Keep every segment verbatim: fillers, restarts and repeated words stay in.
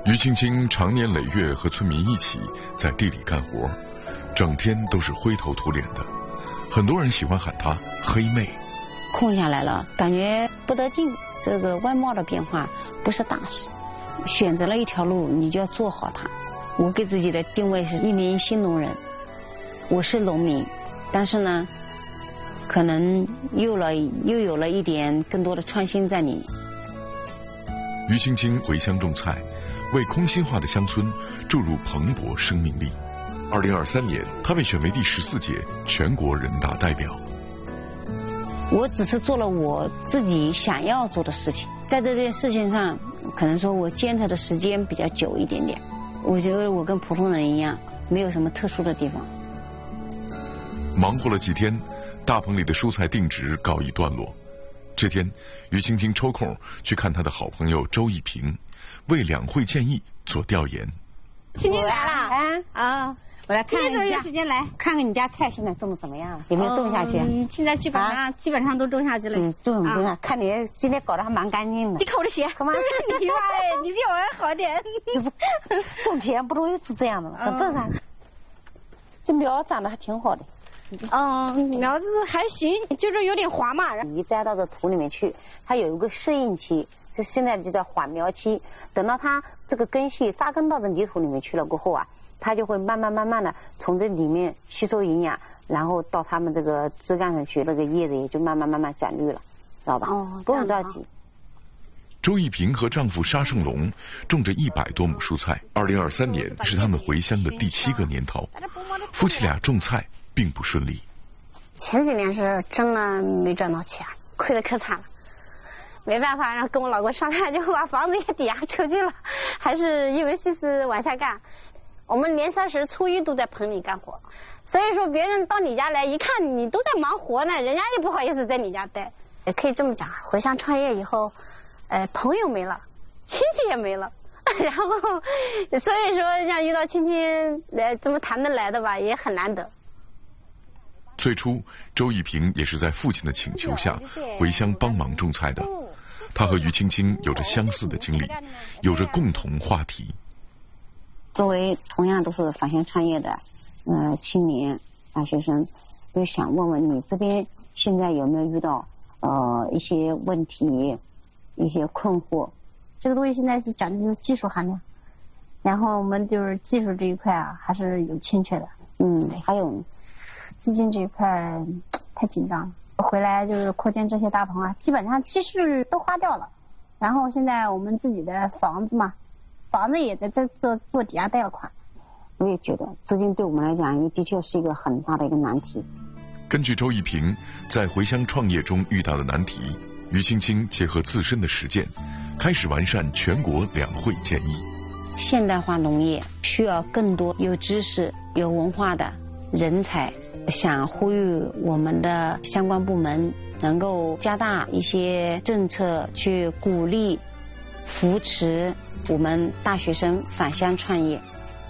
于青青常年累月和村民一起在地里干活，整天都是灰头土脸的，很多人喜欢喊她黑妹。 空下来了，感觉不得劲，这个外貌的变化不是大事，选择了一条路，你就要做好它。我给自己的定位是一名新农人，我是农民，但是呢，可能又了又有了一点更多的创新在里面。 于青青回乡种菜，为空心化的乡村注入蓬勃生命力。二零二三年，她被选为第十四届全国人大代表。 我只是做了我自己想要做的事情，在这件事情上，可能说我坚持的时间比较久一点点。我觉得我跟普通人一样，没有什么特殊的地方。 忙活了几天，大棚里的蔬菜定植告一段落。这天，于青青抽空去看她的好朋友周一平，为两会建议做调研。 青青来了啊啊！我来看看。今天终于有时间来看看你家菜现在种的怎么样了？有没有种下去？ 嗯，现在基本上、啊、基本上都种下去了。 嗯，种种啊！看你今天搞得还蛮干净的。 你看我的鞋，干嘛？你吧，你比我还好点。 种田不容易是这样的，很正常。这苗长得还挺好的。 嗯，苗子还行，就是有点滑嘛。 你栽到这土里面去，它有一个适应期，这现在就叫缓苗期。等到它这个根系扎根到这泥土里面去了过后啊，它就会慢慢慢慢的从这里面吸收营养，然后到它们这个枝干上去，那个叶子也就慢慢慢慢转绿了，知道吧？哦，不用着急。 周一平和丈夫沙胜龙种着一百多亩蔬菜。二零二三年是他们回乡的第七个年头，夫妻俩种菜并不顺利。 前几年是真的没赚到钱，亏得可惨了，没办法，然后跟我老公商量，就把房子也抵押出去了，还是一门心思往下干。我们年三十初一都在棚里干活，所以说别人到你家来一看你都在忙活呢，人家也不好意思在你家待。也可以这么讲，回乡创业以后，呃，朋友没了，亲戚也没了，然后所以说像遇到亲戚来这么谈得来的吧，也很难得。 最初，周一平也是在父亲的请求下回乡帮忙种菜的。他和于青青有着相似的经历，有着共同话题。 作为同样都是返乡创业的呃青年大学生，就想问问你这边现在有没有遇到呃一些问题、一些困惑？ 这个东西现在是讲究技术含量，然后我们就是技术这一块啊还是有欠缺的。 嗯，还有资金这一块太紧张了。回来就是扩建这些大棚啊，基本上积蓄都花掉了。然后现在我们自己的房子嘛，房子也在这做做抵押贷款。 我也觉得资金对我们来讲也的确是一个很大的一个难题。 根据周一平在回乡创业中遇到的难题，于青青结合自身的实践，开始完善全国两会建议。 现代化农业需要更多有知识、有文化的人才，想呼吁我们的相关部门能够加大一些政策，去鼓励、扶持我们大学生返乡创业。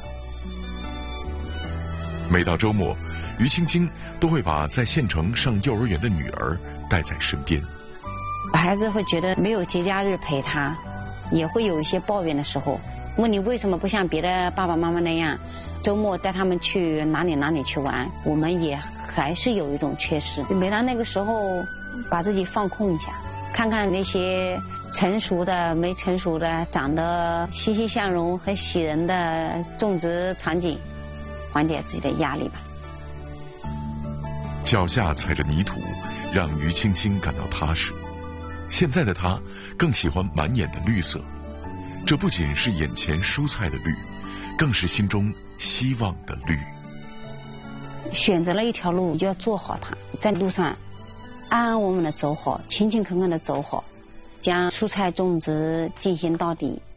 每到周末，于青青都会把在县城上幼儿园的女儿带在身边。 孩子会觉得没有节假日陪他，也会有一些抱怨的时候，问你为什么不像别的爸爸妈妈那样周末带他们去哪里哪里去玩。我们也还是有一种缺失，每当那个时候把自己放空一下，看看那些成熟的没成熟的长得欣欣向荣很喜人的种植场景，缓解自己的压力吧。 脚下踩着泥土，让于青青感到踏实。现在的她更喜欢满眼的绿色，这不仅是眼前蔬菜的绿，更是心中希望的绿。 选择了一条路，就要做好它，在路上安安稳稳的走好，勤勤恳恳的走好，将蔬菜种植进行到底。